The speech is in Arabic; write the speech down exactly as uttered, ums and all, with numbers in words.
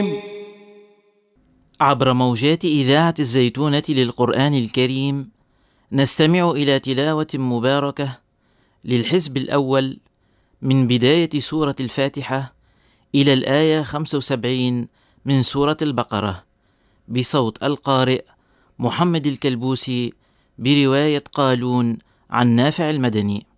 عبر موجات إذاعة الزيتونة للقرآن الكريم نستمع إلى تلاوة مباركة للحزب الأول من بداية سورة الفاتحة إلى الآية خمسة وسبعين من سورة البقرة بصوت القارئ محمد الكلبوسي برواية قالون عن نافع المدني.